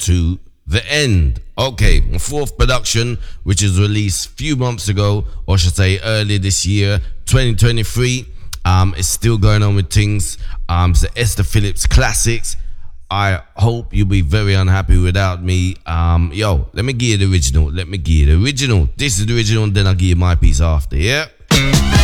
to the end. Okay, my fourth production, which is released a few months ago, or should I say earlier this year, 2023. It's still going on with things. It's the Esther Phillips Classics. I hope you'll be very unhappy without me. Let me give you the original. This is the original, then I'll give you my piece after, yeah?